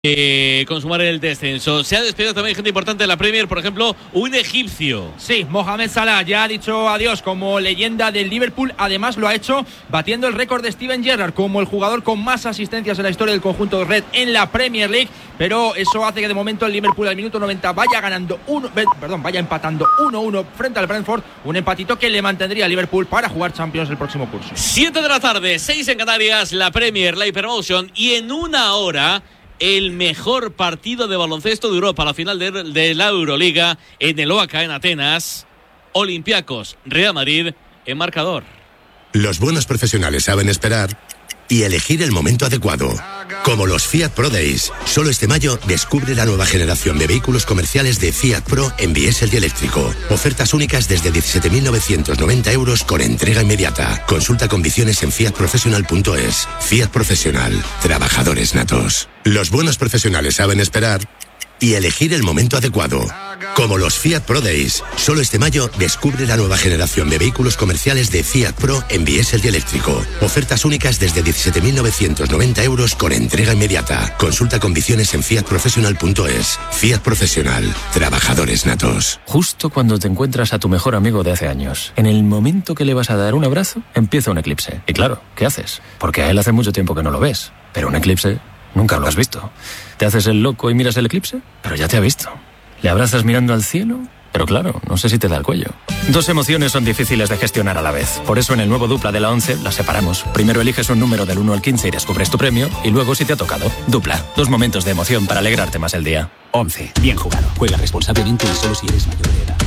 consumar el descenso. Se ha despedido también gente importante de la Premier, por ejemplo, un egipcio. Sí, Mohamed Salah ya ha dicho adiós como leyenda del Liverpool. Además lo ha hecho batiendo el récord de Steven Gerrard como el jugador con más asistencias en la historia del conjunto red en la Premier League. Pero eso hace que de momento el Liverpool al minuto 90 vaya empatando 1-1 frente al Brentford. Un empatito que le mantendría a Liverpool para jugar Champions el próximo curso. 7 de la tarde, 6 en Canarias, la Premier, la Hypermotion, y en una hora el mejor partido de baloncesto de Europa, la final de la Euroliga en el Oaca, en Atenas. Olympiacos, Real Madrid, en marcador. Los buenos profesionales saben esperar y elegir el momento adecuado. Como los Fiat Pro Days. Solo este mayo descubre la nueva generación de vehículos comerciales de Fiat Pro en diésel y eléctrico. Ofertas únicas desde 17.990 euros con entrega inmediata. Consulta condiciones en fiatprofessional.es. Fiat Profesional. Trabajadores natos. Los buenos profesionales saben esperar y elegir el momento adecuado. Como los Fiat Pro Days. Solo este mayo descubre la nueva generación de vehículos comerciales de Fiat Pro en diésel y eléctrico. Ofertas únicas desde 17.990 euros con entrega inmediata. Consulta condiciones en fiatprofessional.es. Fiat Profesional. Trabajadores natos. Justo cuando te encuentras a tu mejor amigo de hace años, en el momento que le vas a dar un abrazo, empieza un eclipse. Y claro, ¿qué haces? Porque a él hace mucho tiempo que no lo ves. Pero un eclipse nunca lo has visto. ¿Te haces el loco y miras el eclipse? Pero ya te ha visto. ¿Le abrazas mirando al cielo? Pero claro, no sé si te da el cuello. Dos emociones son difíciles de gestionar a la vez. Por eso en el nuevo Dupla de la 11 las separamos. Primero eliges un número del 1 al 15 y descubres tu premio. Y luego si te ha tocado. Dupla. Dos momentos de emoción para alegrarte más el día. 11. Bien jugado. Juega responsablemente y solo si eres mayor de edad.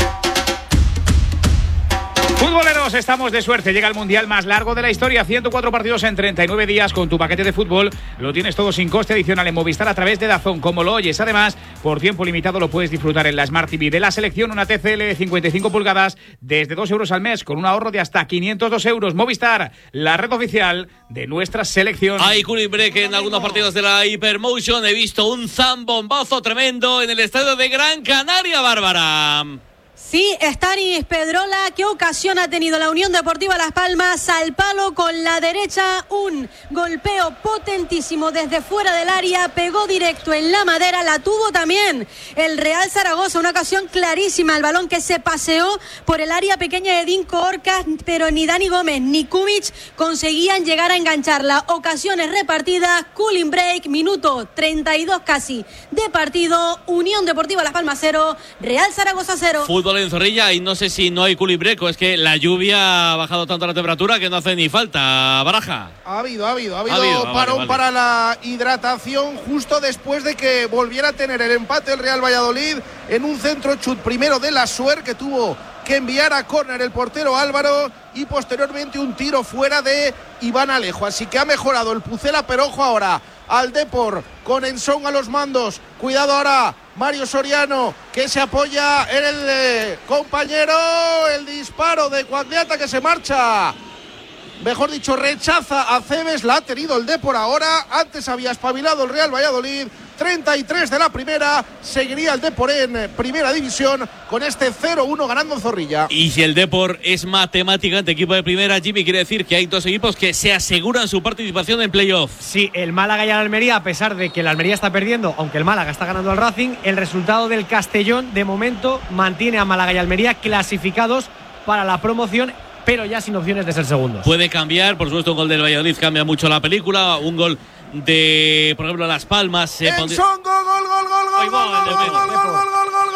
Futboleros, estamos de suerte. Llega el mundial más largo de la historia. 104 partidos en 39 días con tu paquete de fútbol. Lo tienes todo sin coste adicional en Movistar a través de DAZN, como lo oyes. Además, por tiempo limitado lo puedes disfrutar en la Smart TV de la selección. Una TCL de 55 pulgadas desde 2 euros al mes con un ahorro de hasta 502 euros. Movistar, la red oficial de nuestra selección. Hay cooling break en algunos partidos de la Hypermotion. He visto un zambombazo tremendo en el estadio de Gran Canaria, Bárbara. Sí, Stanis Pedrola, ¿qué ocasión ha tenido la Unión Deportiva Las Palmas? Al palo con la derecha, un golpeo potentísimo desde fuera del área, pegó directo en la madera, la tuvo también el Real Zaragoza, una ocasión clarísima, el balón que se paseó por el área pequeña de Dinko Orcas, pero ni Dani Gómez ni Kumic conseguían llegar a engancharla. Ocasiones repartidas, cooling break, minuto 32 casi de partido, Unión Deportiva Las Palmas 0, Real Zaragoza 0. Fútbol en Zorrilla y no sé si no hay cooling break o es que la lluvia ha bajado tanto la temperatura que no hace ni falta. Baraja. Ha habido parón para la hidratación justo después de que volviera a tener el empate el Real Valladolid en un centro chut primero de la Suer que tuvo que enviar a córner el portero Álvaro y posteriormente un tiro fuera de Iván Alejo. Así que ha mejorado el Pucela, pero ojo ahora al Depor con Ensón a los mandos. Cuidado ahora Mario Soriano, que se apoya en el compañero. El disparo de Cuagliata que se marcha. Mejor dicho, rechaza a Cebes. La ha tenido el Depor ahora. Antes había espabilado el Real Valladolid. 33 de la primera. Seguiría el Depor en primera división con este 0-1 ganando en Zorrilla. Y si el Depor es matemáticamente equipo de primera, Jimmy, quiere decir que hay dos equipos que se aseguran su participación en playoff. Sí, el Málaga y el Almería, a pesar de que el Almería está perdiendo, aunque el Málaga está ganando al Racing, el resultado del Castellón de momento mantiene a Málaga y Almería clasificados para la promoción, pero ya sin opciones de ser segundos. Puede cambiar, por supuesto, un gol del Valladolid cambia mucho la película, un gol de, por ejemplo, Las Palmas. Gol.